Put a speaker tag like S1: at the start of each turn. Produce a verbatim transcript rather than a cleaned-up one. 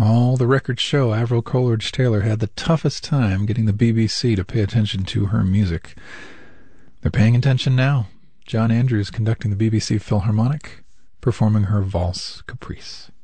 S1: All the records show Avril Coleridge-Taylor had the toughest time getting the B B C to pay attention to her music. They're paying attention now. John Andrews conducting the B B C Philharmonic, performing her Valse Caprice.